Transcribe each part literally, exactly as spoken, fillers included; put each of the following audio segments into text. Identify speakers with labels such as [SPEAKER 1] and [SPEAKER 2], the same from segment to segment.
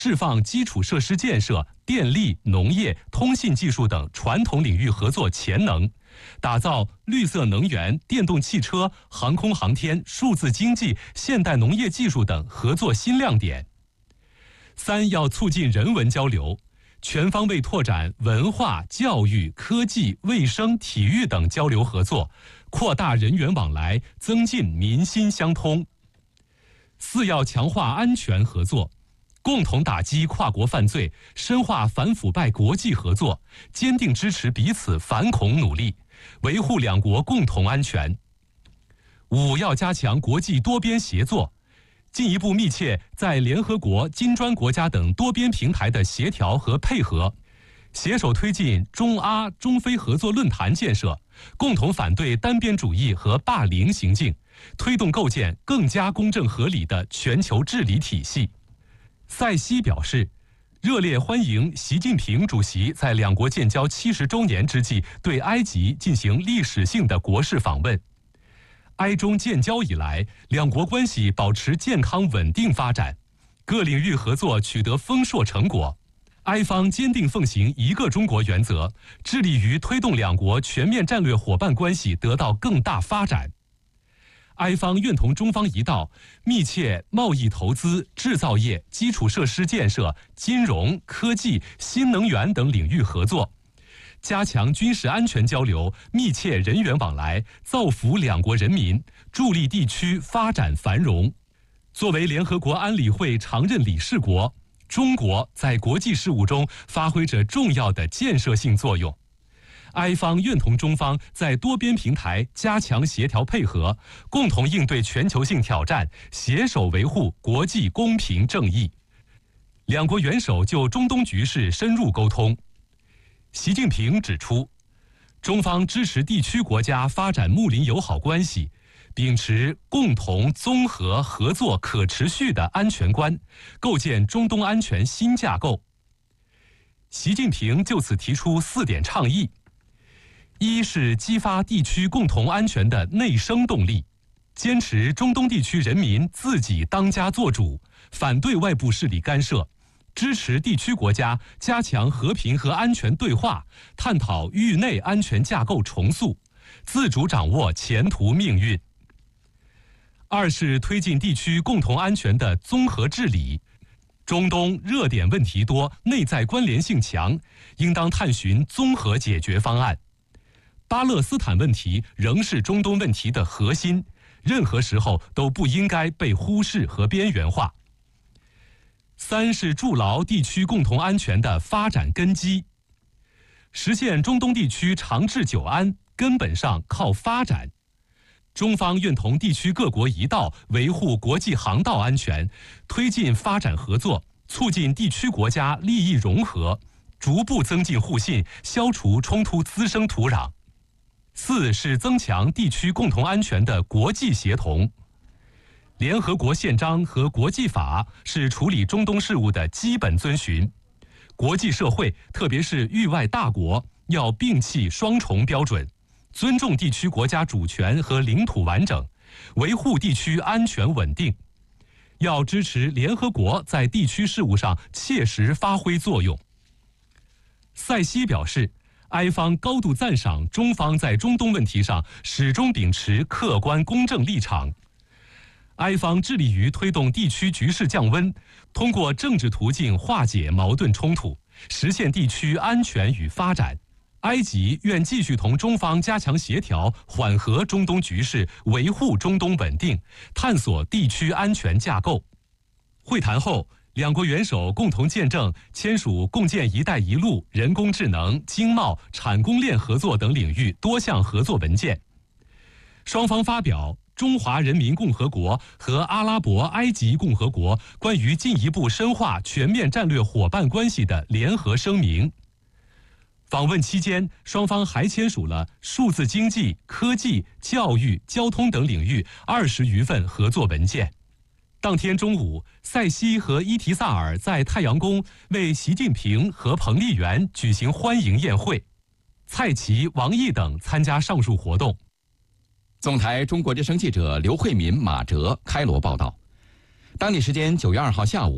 [SPEAKER 1] 释放基础设施建设、电力、农业、通信技术等传统领域合作潜能，打造绿色能源、电动汽车、航空航天、数字经济、现代农业技术等合作新亮点。三要促进人文交流，全方位拓展文化、教育、科技、卫生、体育等交流合作，扩大人员往来，增进民心相通。四要强化安全合作，共同打击跨国犯罪，深化反腐败国际合作，坚定支持彼此反恐努力，维护两国共同安全。五要加强国际多边协作，进一步密切在联合国、金砖国家等多边平台的协调和配合，携手推进中阿、中非合作论坛建设，共同反对单边主义和霸凌行径，推动构建更加公正合理的全球治理体系。塞西表示，热烈欢迎习近平主席在两国建交七十周年之际对埃及进行历史性的国事访问。埃中建交以来，两国关系保持健康稳定发展，各领域合作取得丰硕成果。埃方坚定奉行一个中国原则，致力于推动两国全面战略伙伴关系得到更大发展。埃方愿同中方一道，密切贸易投资、制造业、基础设施建设、金融、科技、新能源等领域合作，加强军事安全交流，密切人员往来，造福两国人民，助力地区发展繁荣。作为联合国安理会常任理事国，中国在国际事务中发挥着重要的建设性作用。埃方愿同中方在多边平台加强协调配合，共同应对全球性挑战，携手维护国际公平正义。两国元首就中东局势深入沟通。习近平指出，中方支持地区国家发展睦邻友好关系，秉持共同、综合、合作、可持续的安全观，构建中东安全新架构。习近平就此提出四点倡议：一是激发地区共同安全的内生动力，坚持中东地区人民自己当家作主，反对外部势力干涉，支持地区国家加强和平和安全对话，探讨域内安全架构重塑，自主掌握前途命运。二是推进地区共同安全的综合治理，中东热点问题多，内在关联性强，应当探寻综合解决方案。巴勒斯坦问题仍是中东问题的核心，任何时候都不应该被忽视和边缘化。三是筑牢地区共同安全的发展根基，实现中东地区长治久安，根本上靠发展。中方愿同地区各国一道维护国际航道安全，推进发展合作，促进地区国家利益融合，逐步增进互信，消除冲突滋生土壤。四是增强地区共同安全的国际协同。联合国宪章和国际法是处理中东事务的基本遵循，国际社会，特别是域外大国，要摒弃双重标准，尊重地区国家主权和领土完整，维护地区安全稳定。要支持联合国在地区事务上切实发挥作用。塞西表示，埃方高度赞赏中方在中东问题上始终秉持客观公正立场。埃方致力于推动地区局势降温，通过政治途径化解矛盾冲突，实现地区安全与发展。埃及愿继续同中方加强协调，缓和中东局势，维护中东稳定，探索地区安全架构。会谈后，两国元首共同见证签署共建“一带一路”人工智能、经贸、产供链合作等领域多项合作文件。双方发表中华人民共和国和阿拉伯埃及共和国关于进一步深化全面战略伙伴关系的联合声明。访问期间，双方还签署了数字经济、科技、教育、交通等领域二十余份合作文件。当天中午，塞西和伊提萨尔在太阳宫为习近平和彭丽媛举行欢迎宴会，蔡奇、王毅等参加上述活动。
[SPEAKER 2] 总台中国之声记者刘慧敏、马哲开罗报道。当地时间九月二号下午，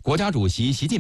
[SPEAKER 2] 国家主席习近平